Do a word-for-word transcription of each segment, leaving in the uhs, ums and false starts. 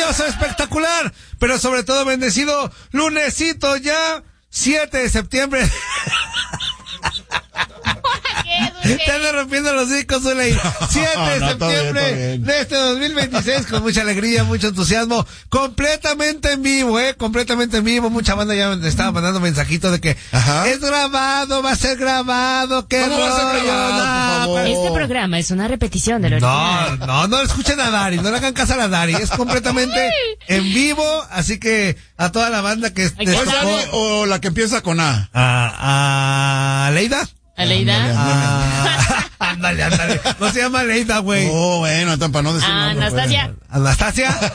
maravilloso, espectacular, pero sobre todo bendecido lunesito ya, siete de septiembre. Te ando rompiendo los discos, Zuley. siete de No, septiembre de este dos mil veintiséis, con mucha alegría, mucho entusiasmo, completamente en vivo, eh, completamente en vivo. Mucha banda ya me estaba mandando mensajitos de que Ajá. es grabado, va a ser grabado, qué ¿Cómo va a ser grabado, no, por favor? Este programa es una repetición de lo original. No, no, no escuchen a Dari, no le hagan caso a la Dari, es completamente en vivo, así que a toda la banda que... Ay, ¿qué Dari o la que empieza con A? A, a Leida. ¿Aleida? Ah, ándale, ándale. No se llama Leida, güey. Oh, bueno, para no decir Ah, nombre, Anastasia. pues. Anastasia.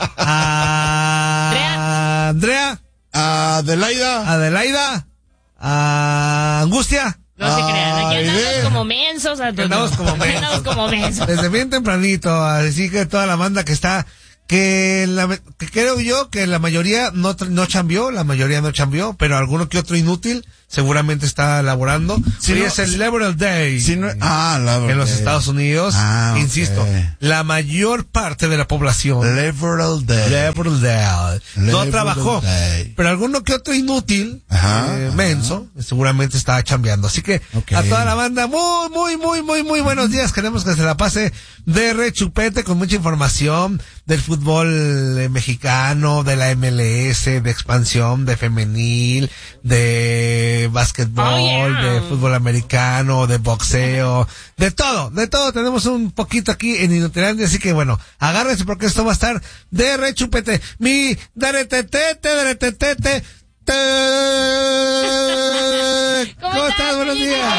Ah, Andrea. Adelaida. Adelaida. Ah, Angustia. No se crean, aquí Ay, andamos ve. como mensos. Antonio. Andamos como Aquí mensos. andamos como mensos. Desde bien tempranito, así que toda la banda que está, que, la, que creo yo que la mayoría no, no chambeó, la mayoría no chambeó, pero alguno que otro inútil seguramente está laborando. Si Hoy no, es el si- Labor Day. Si no, ah, la En los Estados Unidos, Ah, ok. insisto, la mayor parte de la población Liberal Day. Labor Day no Labor trabajó, Day. pero alguno que otro inútil, Ajá, eh, ajá. menso, seguramente estaba chambeando. Así que Ok. a toda la banda, muy, muy, muy, muy, muy buenos días. Queremos que se la pase de rechupete con mucha información del fútbol eh, mexicano, de la M L S, de expansión, de femenil, de básquetbol, Oh, yeah. de fútbol americano, de boxeo, de todo, de todo. Tenemos un poquito aquí en Inutilandia, así que bueno, agárrense porque esto va a estar de rechupete. Mi daretetete, daretetete, te... ¿Cómo, ¿Cómo estás? Buenos Felipe? días.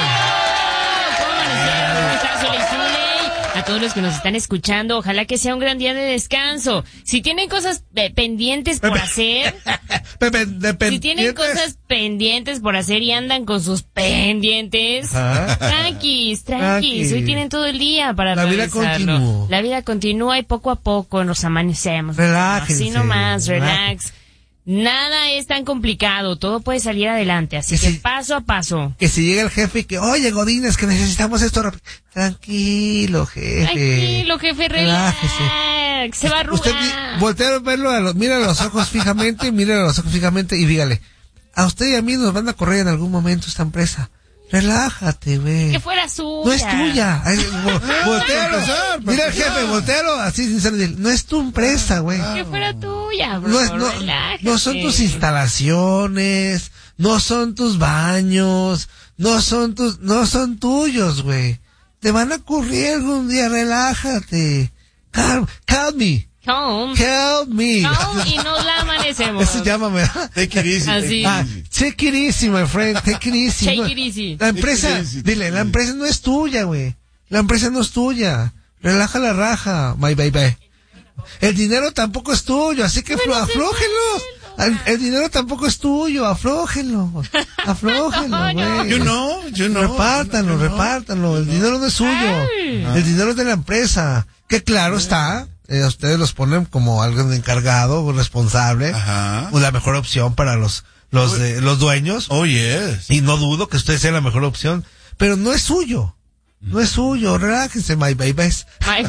¿Cómo amanecieron? ¿Cómo estás, Zuley Zuley? A todos los que nos están escuchando, ojalá que sea un gran día de descanso. Si tienen cosas eh, pendientes por hacer, Pepe, de si tienen pendientes. cosas pendientes por hacer y andan con sus pendientes, Ajá. tranquis, tranquis, Tranquis. hoy tienen todo el día para La vida realizarlo. continúa. La vida continúa y poco a poco nos amanecemos. Relájense, Así nomás, relax. relájense. Nada es tan complicado, todo puede salir adelante, así Que que sí. paso a paso. Que si llega el jefe y que, oye, Godínez, que necesitamos esto rápido. Tranquilo, jefe. Tranquilo, jefe, relax. Relájese. Se va a Usted arrugar. vi- voltea a verlo, a los, mira a los ojos fijamente, mira a los ojos fijamente y dígale, a usted y a mí nos van a correr en algún momento esta empresa. Relájate, güey. Que fuera suya. No es tuya. Ay, vo- voltéalo. Mira al jefe, voltealo así sincero. Dile, no es tu empresa, güey. Que fuera tuya, bro. No, es, no, relájate. no son tus instalaciones, no son tus baños, no son tus, no son tuyos, güey. Te van a ocurrir algún día, relájate. Calm, calm me, Calm. calm me. Calm y nos la amanecemos. Eso llámame. Take it easy. Así. Take Ah, it easy. take it easy, my friend, take it easy. Take No, it easy. La empresa, Take it easy, dile, take la it empresa no es tuya, güey. La empresa no es tuya. Relaja la raja, my baby. El dinero tampoco es tuyo, así que Bueno, flo- se aflójenlo. El, el dinero tampoco es tuyo, aflójenlo. Aflójenlo, No, no. güey. You know, you know. Repártanlo, You know. repártanlo. El dinero no es suyo. Ay. El dinero es de la empresa. Que claro está, eh, ustedes los ponen como alguien encargado, responsable, Ajá. o la mejor opción para los los de, los dueños. Oh, yes. Y no dudo que usted sea la mejor opción, pero no es suyo. No es suyo, relájense, my babies. My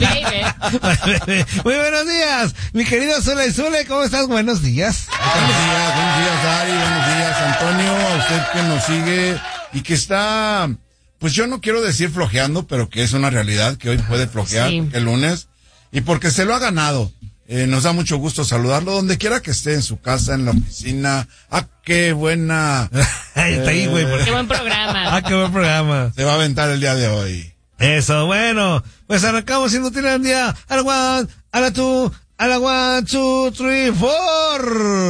baby. Muy buenos días, mi querido Zule Zule, ¿cómo estás? Buenos días. Buenos días, buenos días, Dari, buenos días, Antonio, a usted que nos sigue y que está, pues yo no quiero decir flojeando, pero que es una realidad que hoy puede flojear, Sí. porque el lunes, y porque se lo ha ganado. Eh, nos da mucho gusto saludarlo, donde quiera que esté, en su casa, en la oficina. Ah, qué buena. Ahí está ahí, güey. por- Qué buen programa. Ah, qué buen programa. Se va a aventar el día de hoy. Eso, bueno, pues arrancamos Inutilandia. A la one, a la two, a la one, two, three, four.